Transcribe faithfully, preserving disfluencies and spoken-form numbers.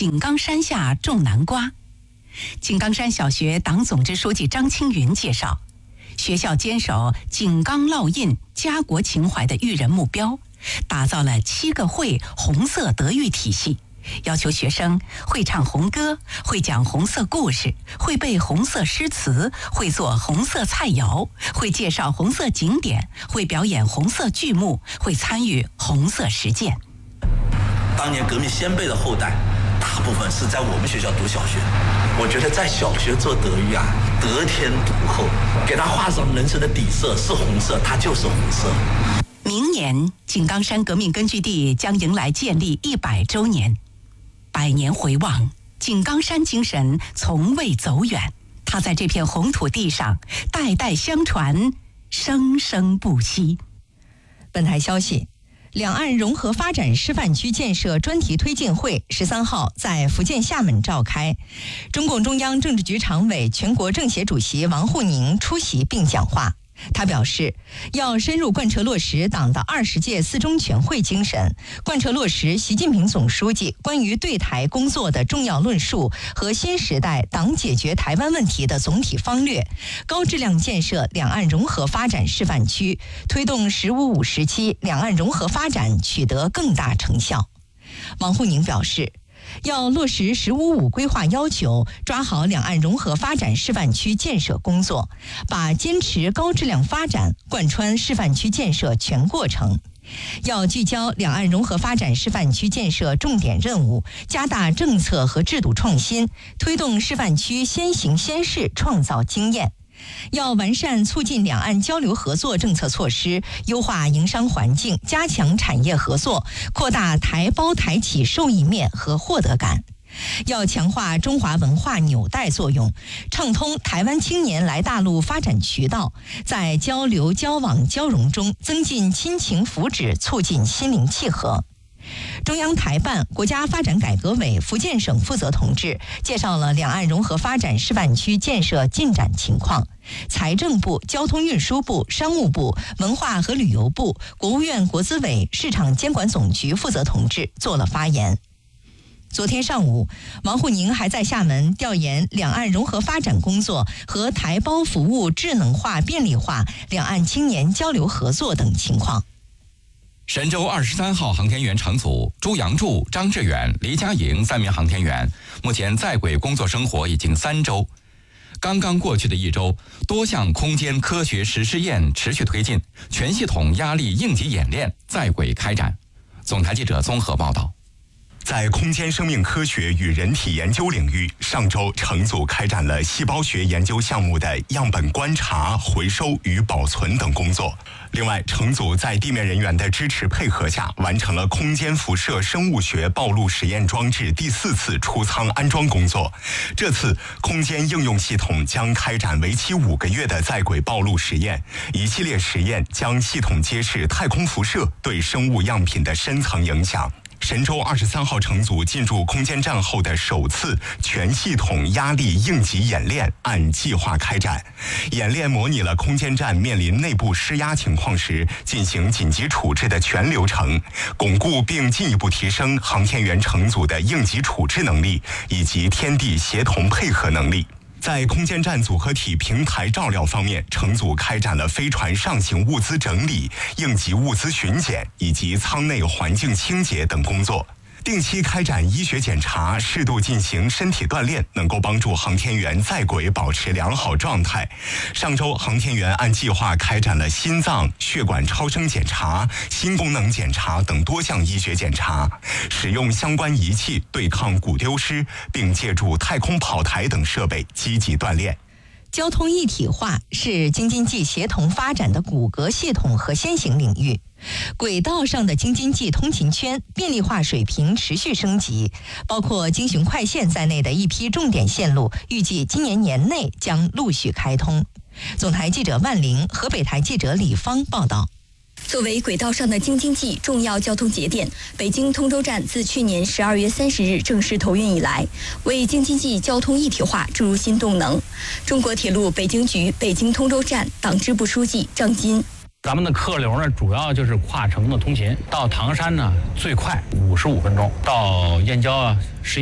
井冈山下种南瓜。井冈山小学党总支书记张青云介绍，学校坚守井冈烙印家国情怀的育人目标，打造了七个会红色德育体系，要求学生会唱红歌，会讲红色故事，会背红色诗词，会做红色菜肴，会介绍红色景点，会表演红色剧目，会参与红色实践。 当年革命先辈的后代大部分是在我们学校读小学，我觉得在小学做德育啊，得天独厚，给他画上人生的底色是红色，它就是红色。 明年井冈山革命根据地将迎来建立一百周年，百年回望，井冈山精神从未走远，它在这片红土地上代代相传，生生不息。 本台消息，两岸融合发展示范区建设专题推进会十三号在福建厦门召开，中共中央政治局常委、全国政协主席王沪宁出席并讲话。他表示，要深入贯彻落实党的二十届四中全会精神，贯彻落实习近平总书记关于对台工作的重要论述和新时代党解决台湾问题的总体方略，高质量建设两岸融合发展示范区，推动“十五五”时期两岸融合发展取得更大成效。王沪宁表示，要落实“十五五”规划要求，抓好两岸融合发展示范区建设工作，把坚持高质量发展贯穿示范区建设全过程。要聚焦两岸融合发展示范区建设重点任务，加大政策和制度创新，推动示范区先行先试，创造经验。要完善促进两岸交流合作政策措施，优化营商环境，加强产业合作，扩大台胞台企受益面和获得感。要强化中华文化纽带作用，畅通台湾青年来大陆发展渠道，在交流交往交融中增进亲情福祉，促进心灵契合。中央台办、国家发展改革委福建省负责同志介绍了两岸融合发展示范区建设进展情况。财政部、交通运输部、商务部、文化和旅游部、国务院国资委市场监管总局负责同志做了发言。昨天上午，王沪宁还在厦门调研两岸融合发展工作和台胞服务智能化便利化、两岸青年交流合作等情况。 神舟二十三号航天员乘组朱杨柱、张志远、黎佳莹三名航天员，目前在轨工作生活已经三周。刚刚过去的一周，多项空间科学实试验持续推进，全系统压力应急演练在轨开展。总台记者综合报道。 在空间生命科学与人体研究领域，上周乘组开展了细胞学研究项目的样本观察、回收与保存等工作。另外，乘组在地面人员的支持配合下，完成了空间辐射生物学暴露实验装置第四次出舱安装工作。这次空间应用系统将开展为期五个月的在轨暴露实验，一系列实验将系统揭示太空辐射对生物样品的深层影响。神舟二十三号乘组进入空间站后的首次全系统压力应急演练按计划开展。演练模拟了空间站面临内部施压情况时进行紧急处置的全流程，巩固并进一步提升航天员乘组的应急处置能力以及天地协同配合能力。在空间站组合体平台照料方面，乘组开展了飞船上行物资整理、应急物资巡检以及舱内环境清洁等工作。定期开展医学检查，适度进行身体锻炼，能够帮助航天员在轨保持良好状态。上周，航天员按计划开展了心脏、血管超声检查、心功能检查等多项医学检查，使用相关仪器对抗骨丢失，并借助太空跑台等设备积极锻炼。 交通一体化是京津冀协同发展的骨骼系统和先行领域。轨道上的京津冀通勤圈便利化水平持续升级，包括京寻快线在内的一批重点线路，预计今年年内将陆续开通。总台记者万玲，河北台记者李芳报道。 作为轨道上的京津冀重要交通节点，北京通州站自去年十二月三十日正式投运以来，为京津冀交通一体化注入新动能。中国铁路北京局北京通州站党支部书记张金。 咱们的客流呢，主要就是跨城的通勤，到唐山呢最快五十五分钟，到燕郊啊十